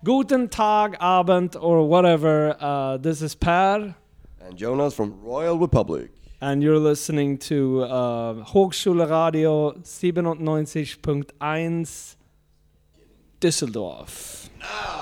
Guten Tag, Abend, or whatever. This is Per. And Jonas from Royal Republic. And you're listening to Hochschulradio 97.1 Düsseldorf. Now.